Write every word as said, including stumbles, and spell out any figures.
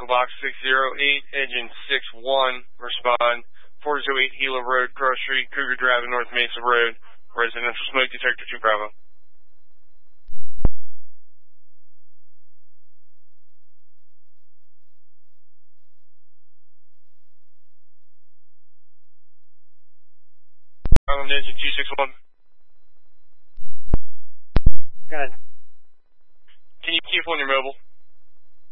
Echo Box six zero eight, Engine six one, respond, four oh eight Gila Road, Cross Street, Cougar Drive, North Mesa Road, residential smoke detector two Bravo. Island Engine two six one. Good. Can you keep on your mobile?